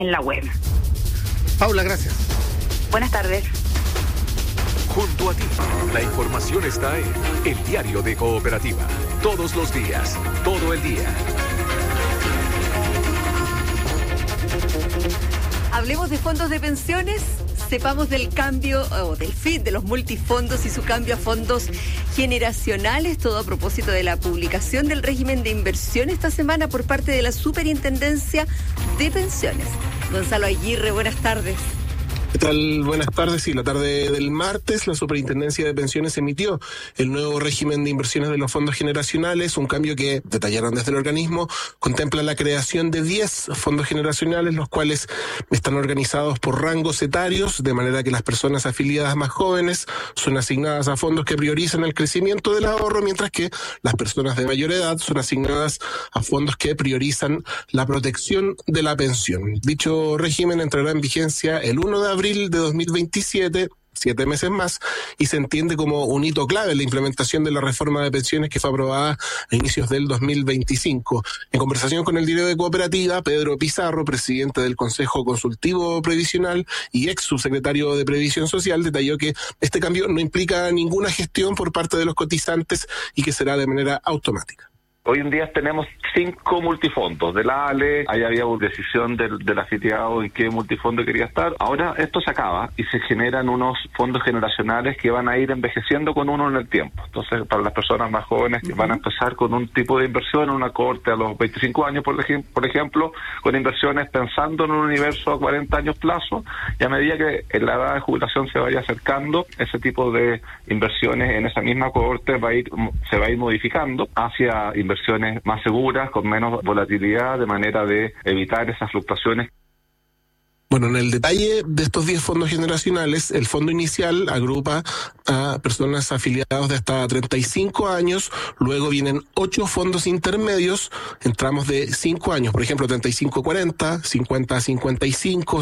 en la web. Paula, gracias. Buenas tardes. Junto a ti, la información está en El Diario de Cooperativa. Todos los días, todo el día. Hablemos de fondos de pensiones, sepamos del cambio o del fin de los multifondos y su cambio a fondos generacionales, todo a propósito de la publicación del régimen de inversión esta semana por parte de la Superintendencia de Pensiones. Gonzalo Aguirre, buenas tardes. ¿Qué tal? Buenas tardes. Sí, la tarde del martes, la Superintendencia de Pensiones emitió el nuevo régimen de inversiones de los fondos generacionales, un cambio que, detallaron desde el organismo, contempla la creación de 10 fondos generacionales, los cuales están organizados por rangos etarios, de manera que las personas afiliadas más jóvenes son asignadas a fondos que priorizan el crecimiento del ahorro, mientras que las personas de mayor edad son asignadas a fondos que priorizan la protección de la pensión. Dicho régimen entrará en vigencia el 1 de abril de 2027, 7 meses más, y se entiende como un hito clave en la implementación de la reforma de pensiones que fue aprobada a inicios del 2025. En conversación con el Diario de Cooperativa, Pedro Pizarro, presidente del Consejo Consultivo Previsional y ex subsecretario de Previsión Social, detalló que este cambio no implica ninguna gestión por parte de los cotizantes y que será de manera automática. Hoy en día tenemos 5 multifondos del ALE, ahí había una decisión del afiliado en qué multifondo quería estar. Ahora esto se acaba y se generan unos fondos generacionales que van a ir envejeciendo con uno en el tiempo. Entonces, para las personas más jóvenes que van a empezar con un tipo de inversión, una cohorte a los 25 años, por ejemplo, con inversiones pensando en un universo a 40 años plazo, y a medida que la edad de jubilación se vaya acercando, ese tipo de inversiones en esa misma cohorte se va a ir modificando hacia inversiones más seguras, con menos volatilidad, de manera de evitar esas fluctuaciones. Bueno, en el detalle de estos 10 fondos generacionales, el fondo inicial agrupa a personas afiliadas de hasta 35 años, luego vienen 8 fondos intermedios en tramos de 5 años, por ejemplo, 35-40, 50-55,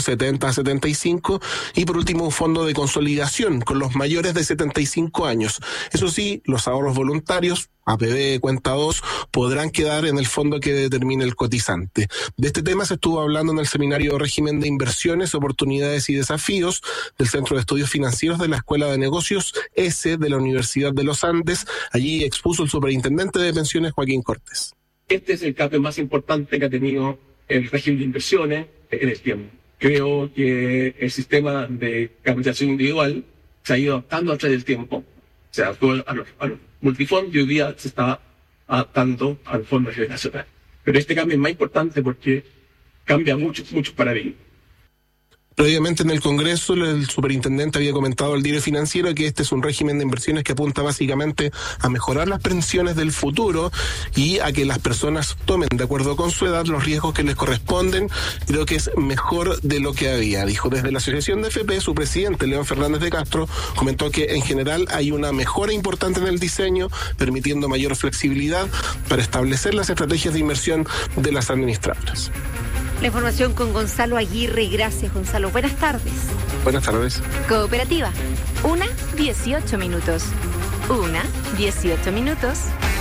70-75, y por último un fondo de consolidación con los mayores de 75 años. Eso sí, los ahorros voluntarios, APB, cuenta 2, podrán quedar en el fondo que determine el cotizante. De este tema se estuvo hablando en el seminario Régimen de Inversiones, Oportunidades y Desafíos del Centro de Estudios Financieros de la Escuela de Negocios S de la Universidad de los Andes. Allí expuso el superintendente de pensiones, Joaquín Cortés. Este es el cambio más importante que ha tenido el régimen de inversiones en el tiempo. Creo que el sistema de capitalización individual se ha ido adaptando a través del tiempo. O sea, a los multifondos, y hoy día se está adaptando al fondo generacional. Pero este cambio es más importante porque cambia muchos paradigmas. Previamente en el Congreso, el superintendente había comentado al Diario Financiero que este es un régimen de inversiones que apunta básicamente a mejorar las pensiones del futuro y a que las personas tomen, de acuerdo con su edad, los riesgos que les corresponden. Creo que es mejor de lo que había, dijo. Desde la Asociación de FP, su presidente, León Fernández de Castro, comentó que en general hay una mejora importante en el diseño, permitiendo mayor flexibilidad para establecer las estrategias de inversión de las administradoras. La información con Gonzalo Aguirre. Gracias, Gonzalo. Buenas tardes. Buenas tardes. Cooperativa. 1:18 minutos. 1:18 minutos.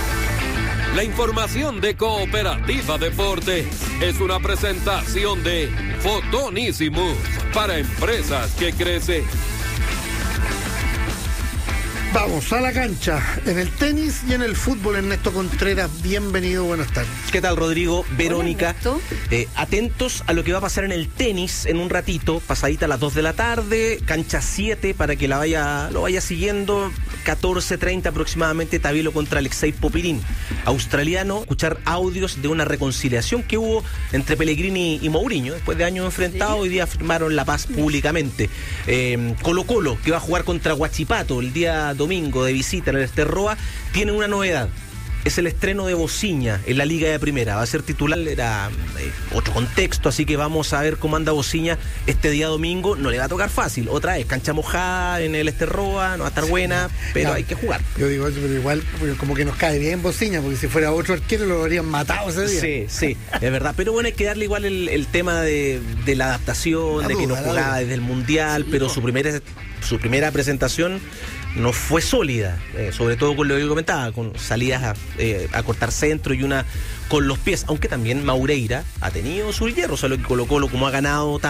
La información de Cooperativa Deportes es una presentación de Fotonísimos para empresas que crecen. Vamos a la cancha, en el tenis y en el fútbol. Ernesto Contreras, bienvenido, buenas tardes. ¿Qué tal, Rodrigo? Verónica. Hola, atentos a lo que va a pasar en el tenis en un ratito, pasadita a las 2 de la tarde, cancha 7 para que lo vaya siguiendo, 14:30 aproximadamente, Tabilo contra Alexei Popirín, australiano. Escuchar audios de una reconciliación que hubo entre Pellegrini y Mourinho, después de años enfrentados, hoy día firmaron la paz públicamente. Colo-Colo, que va a jugar contra Huachipato el día domingo de visita en el Esterroa, tiene una novedad. Es el estreno de Bociña en la Liga de Primera. Va a ser titular, era otro contexto, así que vamos a ver cómo anda Bociña este día domingo. No le va a tocar fácil. Otra vez, cancha mojada en el Esterroa, no va a estar buena, pero hay que jugar. Yo digo eso, pero igual como que nos cae bien Bociña, porque si fuera otro arquero lo habrían matado ese día. Sí, es verdad. Pero bueno, hay que darle igual el tema de la adaptación, de que no jugaba desde el Mundial, pero su primera presentación no fue sólida, sobre todo con lo que comentaba, con salidas a cortar centro y una con los pies, aunque también Maureira ha tenido su hierro, o sea, lo que Colo-Colo como ha ganado